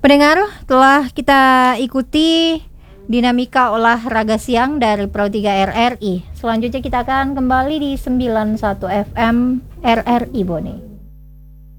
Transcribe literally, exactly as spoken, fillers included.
Pendengar, telah kita ikuti dinamika olahraga siang dari Pro tiga R R I. Selanjutnya kita akan kembali di sembilan puluh satu F M R R I Bone.